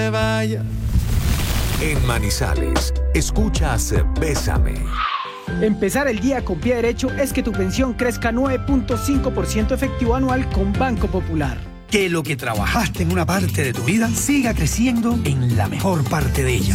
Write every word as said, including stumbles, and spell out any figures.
vaya. En Manizales, escuchas Bésame. Empezar el día con pie derecho es que tu pensión crezca nueve punto cinco por ciento efectivo anual con Banco Popular. Que lo que trabajaste en una parte de tu vida siga creciendo en la mejor parte de ella.